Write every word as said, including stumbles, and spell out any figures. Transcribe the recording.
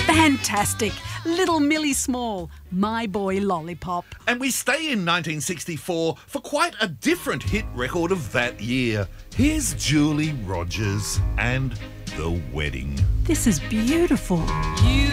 Fantastic. Little Millie Small, My Boy Lollipop. And we stay in nineteen sixty-four for quite a different hit record of that year. Here's Julie Rogers and The Wedding. This is beautiful. You